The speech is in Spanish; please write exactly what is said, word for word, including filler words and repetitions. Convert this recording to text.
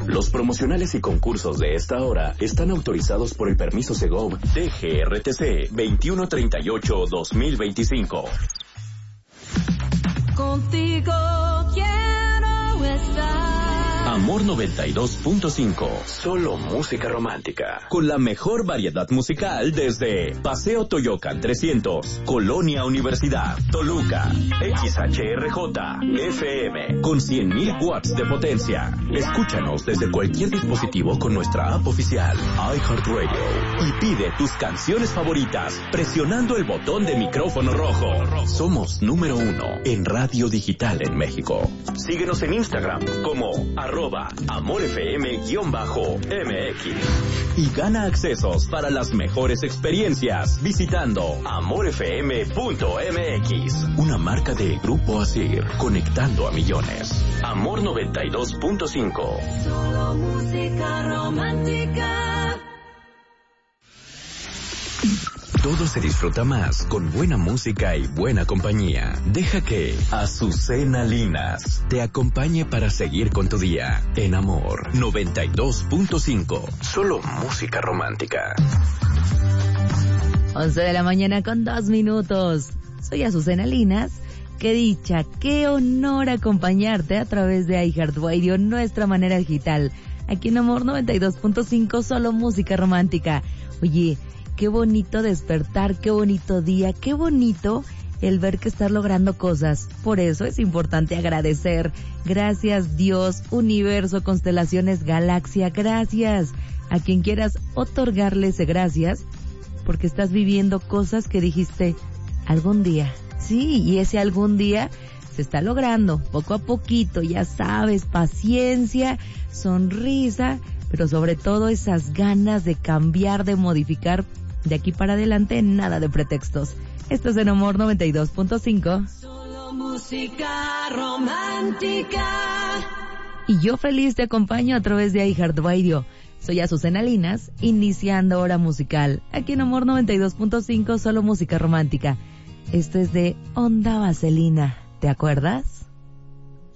Los promocionales y concursos de esta hora están autorizados por el permiso Segov D G R T C veintiuno treinta y ocho guión dos mil veinticinco. Contigo quiero estar. Amor noventa y dos punto cinco. Solo música romántica. Con la mejor variedad musical desde Paseo Toyocan trescientos, Colonia Universidad, Toluca, X H R J, F M, con cien mil watts de potencia. Escúchanos desde cualquier dispositivo con nuestra app oficial, iHeartRadio. Y pide tus canciones favoritas presionando el botón de micrófono rojo. Somos número uno en radio digital en México. Síguenos en Instagram como arroba amorfm-M X y gana accesos para las mejores experiencias visitando amorfm punto m x, una marca de Grupo Asir, conectando a millones. Amor noventa y dos punto cinco. Solo música romántica. Todo se disfruta más con buena música y buena compañía. Deja que Azucena Linas te acompañe para seguir con tu día en Amor noventa y dos punto cinco. Solo música romántica. once de la mañana con dos minutos. Soy Azucena Linas. Qué dicha, qué honor acompañarte a través de iHeartRadio, nuestra manera digital. Aquí en Amor noventa y dos punto cinco, solo música romántica. Oye, qué bonito despertar, qué bonito día, qué bonito el ver que estás logrando cosas. Por eso es importante agradecer. Gracias Dios, universo, constelaciones, galaxia, gracias a quien quieras otorgarle ese gracias, porque estás viviendo cosas que dijiste algún día. Sí, y ese algún día se está logrando, poco a poquito, ya sabes, paciencia, sonrisa, pero sobre todo esas ganas de cambiar, de modificar. De aquí para adelante, nada de pretextos. Esto es en Amor noventa y dos punto cinco. Solo música romántica. Y yo feliz te acompaño a través de iHeartRadio. Soy Azucena Linas, iniciando hora musical. Aquí en Amor noventa y dos punto cinco, solo música romántica. Esto es de Onda Vaselina. ¿Te acuerdas?